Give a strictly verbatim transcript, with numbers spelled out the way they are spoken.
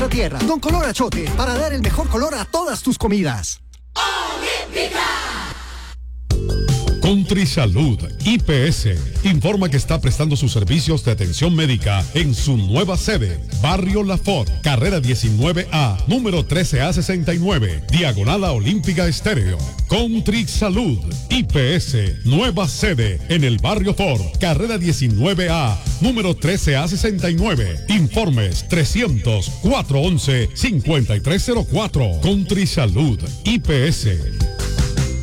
Tierra, Don Color Achote, para dar el mejor color a todas tus comidas. Olímpica. Country Salud I P S informa que está prestando sus servicios de atención médica en su nueva sede, Barrio La Fort, carrera diecinueve A, número trece A sesenta y nueve, diagonal a Olímpica Estéreo. Country Salud I P S, nueva sede en el Barrio Fort, carrera diecinueve A, número trece A sesenta y nueve. Informes trescientos, cuatrocientos once, cincuenta y tres cero cuatro. Country Salud I P S.